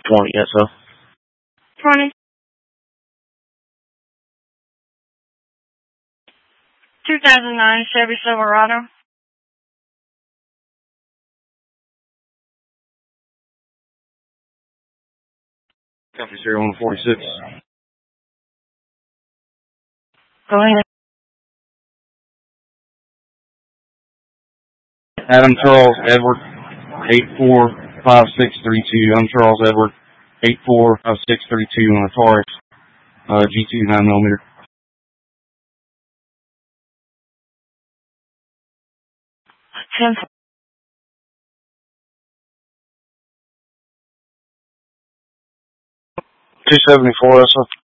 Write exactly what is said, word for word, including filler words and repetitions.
twenty, yes, sir. twenty. two thousand nine Chevy Silverado. Copy, serial one forty-six. Go ahead. Adam Charles Edward, eight four five six three two. I'm Charles Edward, eight four five six three two on a Taurus, uh, G two nine millimeter. ten. two seventy-four, yes, sir.